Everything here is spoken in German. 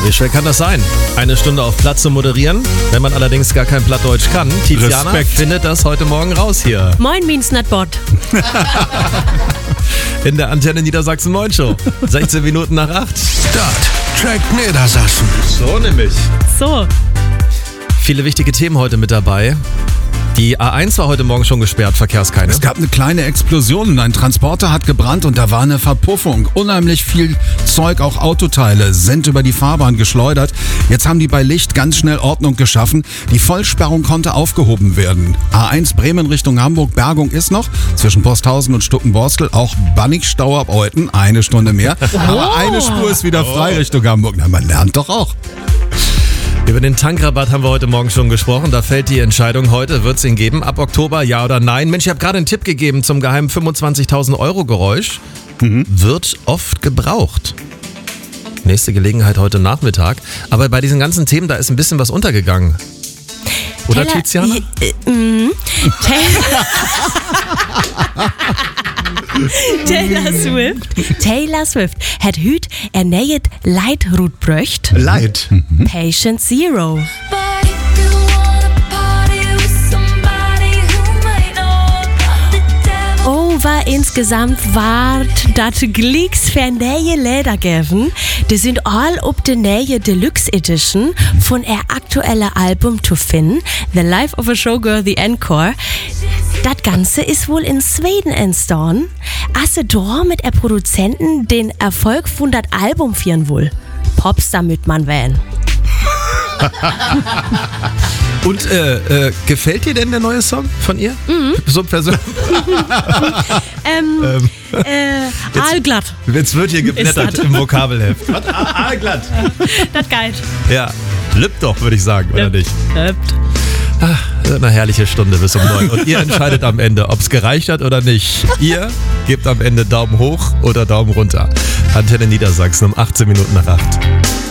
Wie schwer kann das sein? Eine Stunde auf Platt zu moderieren, wenn man allerdings gar kein Plattdeutsch kann. Tiziana findet das heute Morgen raus hier. Moin means not bot. In der Antenne Niedersachsen Moin Show. 16 Minuten nach 8. Start Track Niedersachsen. So nämlich. So. Viele wichtige Themen heute mit dabei. Die A1 war heute Morgen schon gesperrt, Verkehrskaine. Es gab eine kleine Explosion und ein Transporter hat gebrannt und da war eine Verpuffung. Unheimlich viel Zeug, auch Autoteile, sind über die Fahrbahn geschleudert. Jetzt haben die bei Licht ganz schnell Ordnung geschaffen. Die Vollsperrung konnte aufgehoben werden. A1 Bremen Richtung Hamburg, Bergung ist noch. Zwischen Posthausen und Stuckenborstel auch Bannig-Stau ab Euten, eine Stunde mehr. Aber eine Spur ist wieder frei Richtung Hamburg. Na, man lernt doch auch. Über den Tankrabatt haben wir heute Morgen schon gesprochen. Da fällt die Entscheidung heute. Wird es ihn geben? Ab Oktober, ja oder nein? Mensch, ich habe gerade einen Tipp gegeben zum geheimen 25.000 Euro Geräusch. Wird oft gebraucht. Nächste Gelegenheit heute Nachmittag. Aber bei diesen ganzen Themen, da ist ein bisschen was untergegangen. Oder, Tiziana? Taylor Swift hat heute ein neues Lied gebracht. Leid. Patient Zero. Over insgesamt ward das Glicks für neue Lieder geben. Die sind all auf der neue Deluxe Edition von ihr aktuellen Album zu finden. The Life of a Showgirl, The Encore. Das Ganze ist wohl in Schweden entstanden. Als da mit der Produzenten den Erfolg von das Album führen will. Popstar mit man wählen. Und gefällt dir denn der neue Song von ihr? So persönlich? Aalglatt. Jetzt wird hier geblättert im Vokabelheft. Was? Aalglatt. Das geil. Ja, lübt doch, würde ich sagen, oder nicht? Lübt. Ach, eine herrliche Stunde bis um 9. Und ihr entscheidet am Ende, ob es gereicht hat oder nicht. Ihr gebt am Ende Daumen hoch oder Daumen runter. Antenne Niedersachsen um 18 Minuten nach 8.